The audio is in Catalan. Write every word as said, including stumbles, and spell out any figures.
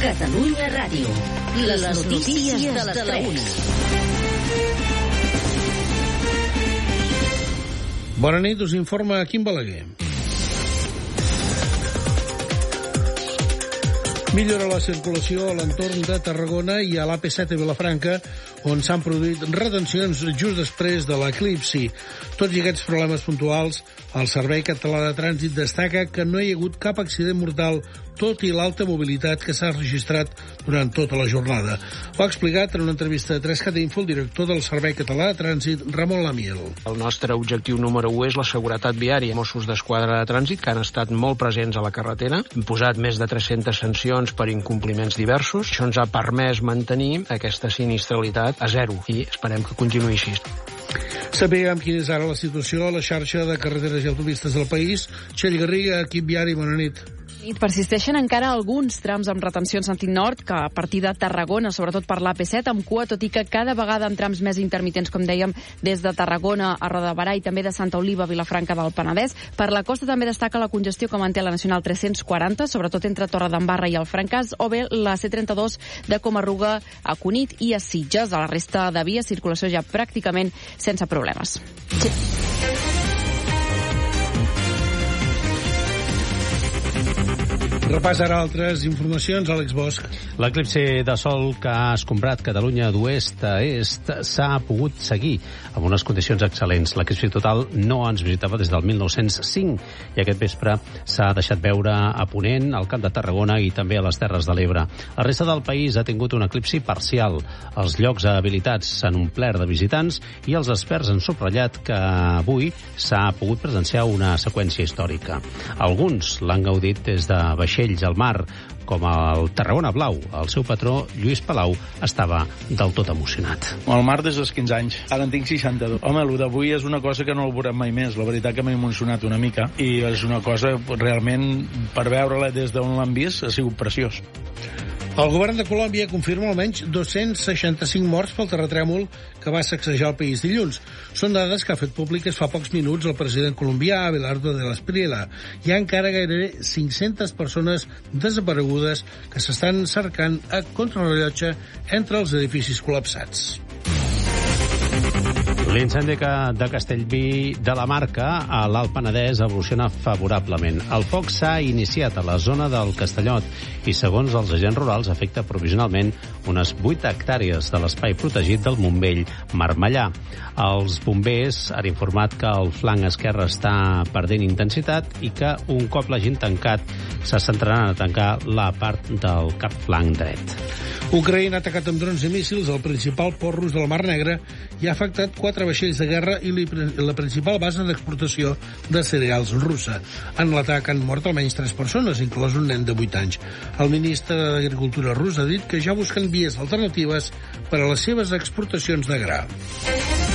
Catalunya Ràdio. Les notícies de les tres. Bona nit, us informa Quim Balaguer. Millora la circulació a l'entorn de Tarragona i a l'A P set a Vilafranca, on s'han produït retencions just després de l'eclipsi. Tots i aquests problemes puntuals, el Servei Català de Trànsit destaca que no hi ha hagut cap accident mortal, tot i l'alta mobilitat que s'ha registrat durant tota la jornada. Ho ha explicat en una entrevista de tres cat Info el director del Servei Català de Trànsit, Ramon Lamiel. El nostre objectiu número u és la seguretat viària. Mossos d'Esquadra de Trànsit, que han estat molt presents a la carretera, han posat més de tres-centes sancions per incompliments diversos. Això ens ha permès mantenir aquesta sinistralitat a zero i esperem que continuï així. Sapiguem quina és ara la situació a la xarxa de carreteres i autopistes del país. Txell Garriga, equip viari, bona nit. Persisteixen encara alguns trams amb retenció en sentit nord, que a partir de Tarragona, sobretot per l'A P set, amb cua, tot i que cada vegada amb trams més intermitents, com dèiem, des de Tarragona a Roda de Berà i també de Santa Oliva a Vilafranca del Penedès. Per la costa també destaca la congestió que manté la Nacional tres-cents quaranta, sobretot entre Torredembarra i el Francàs, o bé la C trenta-dos de Comarruga a Cunit i a Sitges. A la resta de vies, circulació ja pràcticament sense problemes. Sí. Repàs ara altres informacions, Àlex Bosch. L'eclipsi de sol que ha escombrat Catalunya d'oest a est s'ha pogut seguir amb unes condicions excel·lents. L'eclipsi total no ens visitava des del mil nou-cents cinc i aquest vespre s'ha deixat veure a Ponent, al Camp de Tarragona i també a les Terres de l'Ebre. La resta del país ha tingut un eclipsi parcial. Els llocs habilitats s'han omplert de visitants i els experts han subratllat que avui s'ha pogut presenciar una seqüència històrica. Alguns l'han gaudit des de vaixells al mar, com el Tarragona Blau. El seu patró, Lluís Palau, estava del tot emocionat. Al mar des dels quinze anys. Ara en tinc seixanta-dos. Home, el d'avui és una cosa que no el veurem mai més. La veritat que m'ha emocionat una mica. I és una cosa, realment, per veure-la des d'on l'han vist, ha sigut preciós. El govern de Colòmbia confirma almenys dos-cents seixanta-cinc morts pel terratrèmol que va sacsejar el país dilluns. Són dades que ha fet públiques fa pocs minuts el president colombià Abelardo de la Espriella. Hi ha encara gairebé cinc-centes persones desaparegudes que s'estan cercant a contrarellotge entre els edificis col·lapsats. L'incendi de Castellví de la Marca a l'Alt Penedès evoluciona favorablement. El foc s'ha iniciat a la zona del Castellot i, segons els agents rurals, afecta provisionalment unes vuit hectàrees de l'espai protegit del Montbell Marmellà. Els bombers han informat que el flanc esquerre està perdent intensitat i que, un cop l'hagin tancat, se centraran a tancar la part del cap flanc dret. Ucraïna ha atacat amb drons i míssils el principal port rus del Mar Negre i ha afectat quatre vaixells de guerra i la principal base d'exportació de cereals russa. En l'atac han mort almenys tres persones, inclòs un nen de vuit anys. El ministre d'Agricultura rus ha dit que ja busquen vies alternatives per a les seves exportacions de gra.